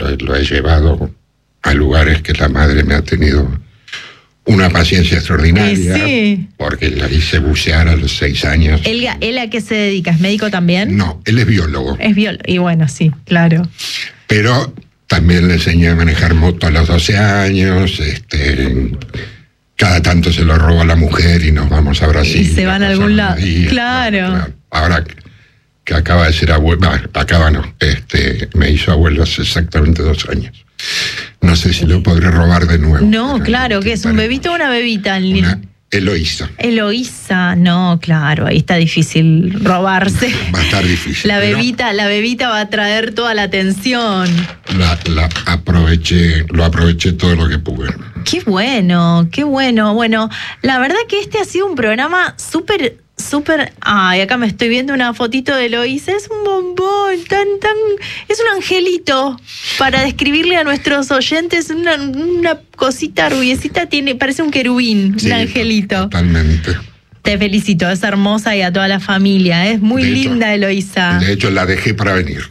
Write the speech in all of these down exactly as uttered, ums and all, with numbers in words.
lo, lo he llevado a lugares que la madre me ha tenido una paciencia extraordinaria, sí. porque la hice bucear a los seis años. ¿Él, ¿Él a qué se dedica? ¿Es médico también? No, él es biólogo. Es biólogo, y bueno, sí, claro. Pero también le enseñé a manejar moto a los doce años, este, cada tanto se lo roba a la mujer y nos vamos a Brasil. Y se van a algún lado, ahí, claro. claro. Ahora que acaba de ser abuelo, no, acaba no, este, me hizo abuelo hace exactamente dos años. No sé si lo podré robar de nuevo. No, claro, ¿qué es? ¿Un bebito o una bebita? Una Eloísa. Eloísa, no, claro, ahí está difícil robarse. Va a estar difícil. La bebita, la bebita va a traer toda la atención. La, la aproveché, lo aproveché todo lo que pude. Qué bueno, qué bueno. Bueno, la verdad que este ha sido un programa súper... Súper, ay, acá me estoy viendo una fotito de Eloísa, es un bombón, tan, tan, es un angelito, para describirle a nuestros oyentes, una, una cosita rubiecita, tiene, parece un querubín, sí, un angelito. Totalmente. Te felicito, es hermosa y a toda la familia, es muy de linda hecho, Eloísa. De hecho, la dejé para venir.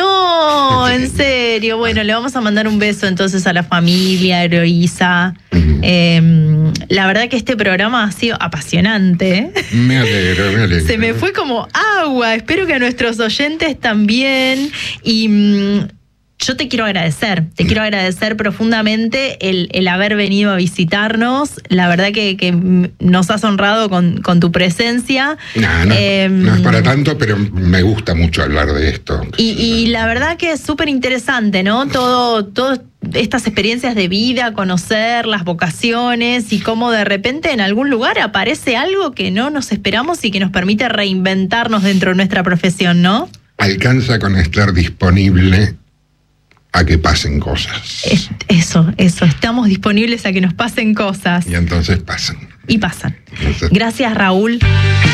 No, en serio. Bueno, le vamos a mandar un beso entonces a la familia, a Eloísa. Uh-huh. eh, la verdad que este programa ha sido apasionante. Me alegro, me alegro. Se me fue como agua. Espero que a nuestros oyentes también. Y mmm, yo te quiero agradecer, te quiero agradecer profundamente el, el haber venido a visitarnos. La verdad que, que nos has honrado con, con tu presencia. No, no, eh, no es para tanto, pero me gusta mucho hablar de esto. Y, y la verdad que es súper interesante, ¿no? Todo, todo estas experiencias de vida, conocer las vocaciones y cómo de repente en algún lugar aparece algo que no nos esperamos y que nos permite reinventarnos dentro de nuestra profesión, ¿no? Alcanza con estar disponible a que pasen cosas. Eso, eso. Estamos disponibles a que nos pasen cosas. Y entonces pasan. Y pasan. Entonces... Gracias, Raúl.